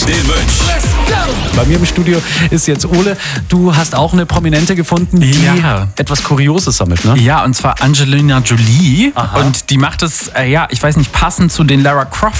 den Mönch. Bei mir im Studio ist jetzt Ole. Du hast auch eine Prominente gefunden, die etwas Kurioses sammelt, ne? Ja, und zwar Angelina Jolie. Aha. Und die macht es, ich weiß nicht, passend zu den Lara Croft